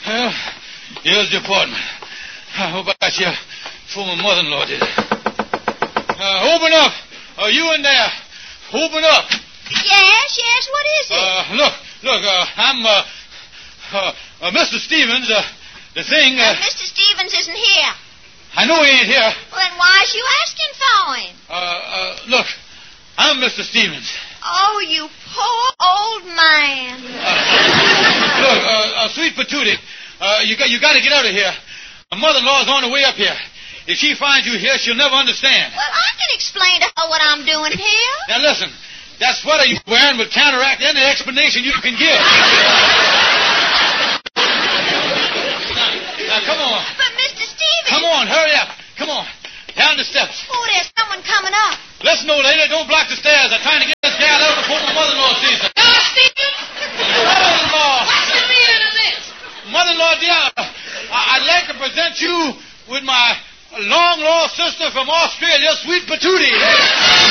Well, here's the apartment. I bet your former mother-in-law did it. Open up. You in there. Open up. Yes, what is it? Look, I'm, Mr. Stevens, the thing... Mr. Stevens isn't here. I know he ain't here. Well, then why is you asking for him? Look, I'm Mr. Stevens. Oh, you poor old man. Look, Sweet Patootie, you got to get out of here. My mother-in-law's on the way up here. If she finds you here, she'll never understand. Well, I can explain to her what I'm doing here. Now, listen. That sweater you're wearing will counteract any explanation you can give. Now, come on. But, Mr. Stevens... Come on, hurry up. Come on. Down the steps. Oh, there's someone coming up. Listen, old lady, don't block the stairs. I'm trying to get this gal out before my mother-in-law sees her. Now, Stevens? Mother-in-law. What's the meaning of this? Mother-in-law, dear, I'd like to present you with my long-lost sister from Australia, Sweet Patootie.